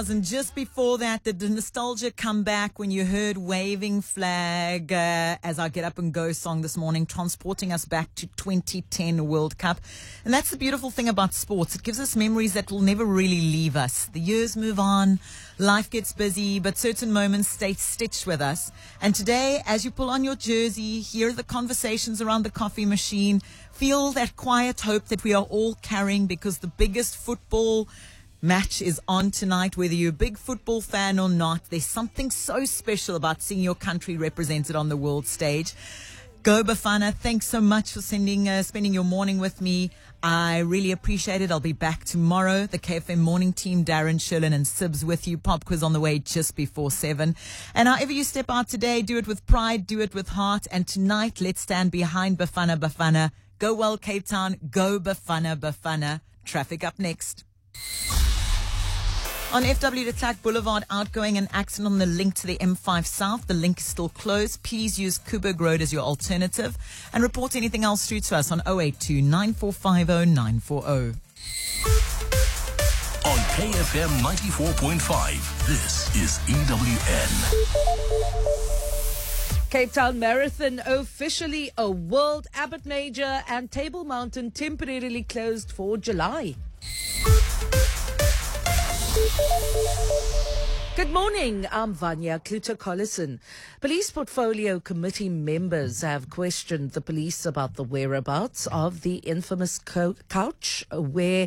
And just before that, the nostalgia come back when you heard Waving Flag as our Get Up and Go song this morning, transporting us back to 2010 World Cup. And that's the beautiful thing about sports. It gives us memories that will never really leave us. The years move on, life gets busy, but certain moments stay stitched with us. And today, as you pull on your jersey, hear the conversations around the coffee machine, feel that quiet hope that we are all carrying, because the biggest football match is on tonight. Whether you're a big football fan or not, there's something so special about seeing your country represented on the world stage. Go Bafana. Thanks so much for spending your morning with me. I really appreciate it. I'll be back tomorrow. The KFM morning team, Darren, Sherlin and Sibs with you. Pop quiz on the way just before 7. And however you step out today, do it with pride, do it with heart. And tonight, let's stand behind Bafana Bafana. Go well, Cape Town. Go Bafana Bafana. Traffic up next. On FW de Klerk Boulevard, outgoing, an accident on the link to the M5 South. The link is still closed. Please use Kuberg Road as your alternative. And report anything else through to us on 082 9450 940. On KFM 94.5, this is EWN. Cape Town Marathon officially a World Abbott Major, and Table Mountain temporarily closed for July. Good morning, I'm Vanya Kluter-Collison. Police Portfolio Committee members have questioned the police about the whereabouts of the infamous couch where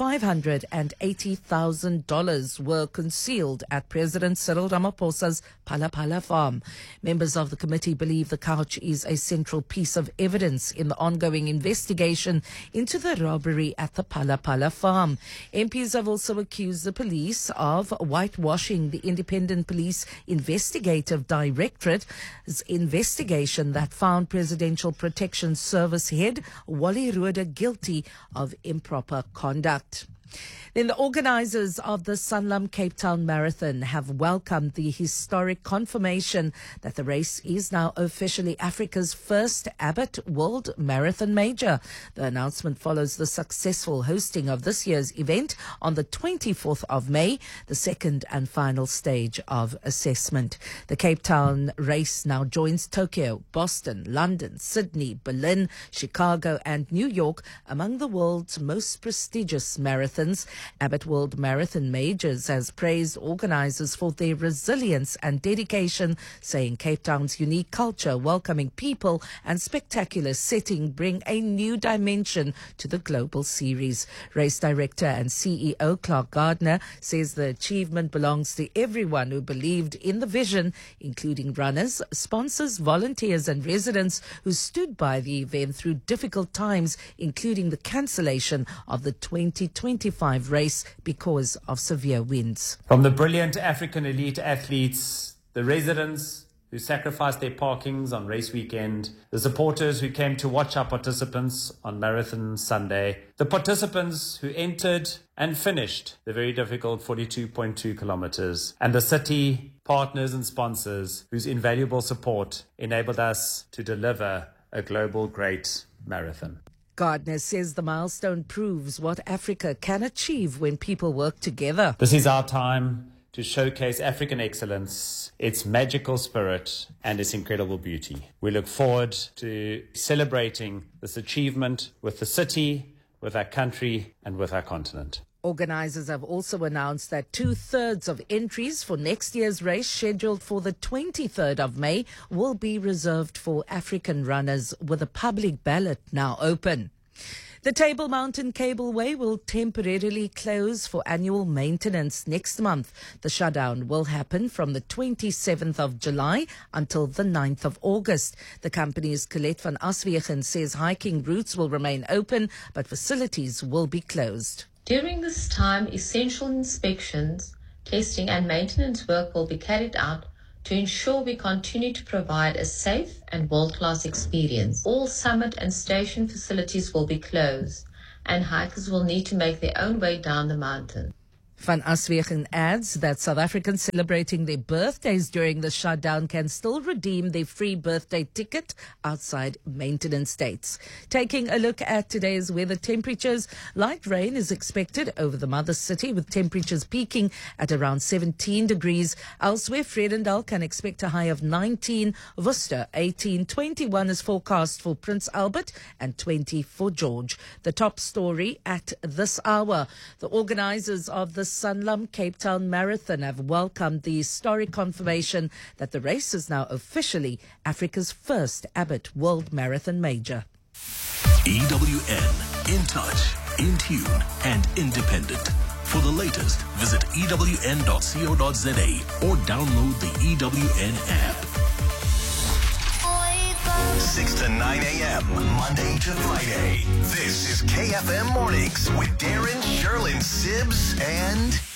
$580,000 were concealed at President Cyril Ramaphosa's Phala Phala farm. Members of the committee believe the couch is a central piece of evidence in the ongoing investigation into the robbery at the Phala Phala farm. MPs have also accused the police of whitewashing the Independent Police Investigative Directorate's investigation that found Presidential Protection Service head Wally Rhoode guilty of improper conduct. Then the organisers of the Sanlam Cape Town Marathon have welcomed the historic confirmation that the race is now officially Africa's first Abbott World Marathon Major. The announcement follows the successful hosting of this year's event on the 24th of May, the second and final stage of assessment. The Cape Town race now joins Tokyo, Boston, London, Sydney, Berlin, Chicago and New York among the world's most prestigious marathons. Abbott World Marathon Majors has praised organisers for their resilience and dedication, saying Cape Town's unique culture, welcoming people and spectacular setting bring a new dimension to the global series. Race director and CEO Clark Gardner says the achievement belongs to everyone who believed in the vision, including runners, sponsors, volunteers and residents who stood by the event through difficult times, including the cancellation of the 2025 race because of severe winds. From the brilliant African elite athletes, the residents who sacrificed their parkings on race weekend, the supporters who came to watch our participants on Marathon Sunday, the participants who entered and finished the very difficult 42.2 kilometers, and the city, partners and sponsors whose invaluable support enabled us to deliver a global great marathon. Gardner says the milestone proves what Africa can achieve when people work together. This is our time to showcase African excellence, its magical spirit, and its incredible beauty. We look forward to celebrating this achievement with the city, with our country, and with our continent. Organisers have also announced that 2/3 of entries for next year's race, scheduled for the 23rd of May, will be reserved for African runners, with a public ballot now open. The Table Mountain Cableway will temporarily close for annual maintenance next month. The shutdown will happen from the 27th of July until the 9th of August. The company's Colette van Aswegen says hiking routes will remain open, but facilities will be closed. During this time, essential inspections, testing and maintenance work will be carried out to ensure we continue to provide a safe and world-class experience. All summit and station facilities will be closed, and hikers will need to make their own way down the mountain. Van Aswegen adds that South Africans celebrating their birthdays during the shutdown can still redeem their free birthday ticket outside maintenance dates. Taking a look at today's weather temperatures, light rain is expected over the mother city with temperatures peaking at around 17 degrees. Elsewhere, Vredendal can expect a high of 19, Worcester 18, 21 is forecast for Prince Albert and 20 for George. The top story at this hour. The organisers of the Sanlam Cape Town Marathon have welcomed the historic confirmation that the race is now officially Africa's first Abbott World Marathon Major. EWN, in touch, in tune, and independent. For the latest, visit ewn.co.za or download the EWN app. 6 to 9 a.m., Monday to Friday. This is KFM Mornings with Darren, Sherlyn, Sibbs, and